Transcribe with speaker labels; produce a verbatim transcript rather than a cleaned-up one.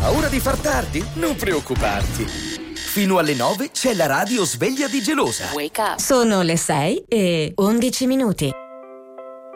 Speaker 1: paura di far tardi? Non preoccuparti. Fino alle nove c'è la radio sveglia di Gelosa.
Speaker 2: Sono le sei e undici minuti.